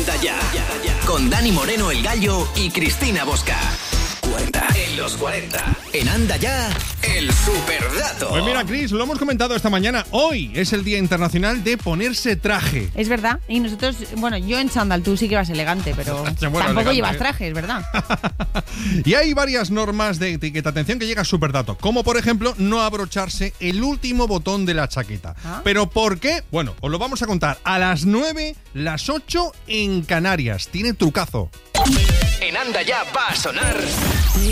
Anda Ya. Con Dani Moreno, el Gallo, y Cristina Bosca. Cuenta en los 40. En Anda Ya, el superdato. Pues mira, Cris, lo hemos comentado esta mañana. Hoy es el Día Internacional de ponerse traje. Es verdad. Y nosotros, bueno, yo en chándal, tú sí que vas elegante, pero tampoco elegante, llevas traje, es verdad. Y hay varias normas de etiqueta. Atención que llega superdato. Como por ejemplo, no abrocharse el último botón de la chaqueta. ¿Pero por qué? Bueno, os lo vamos a contar a las 9, las 8 en Canarias. Tiene trucazo. En Anda Ya va a sonar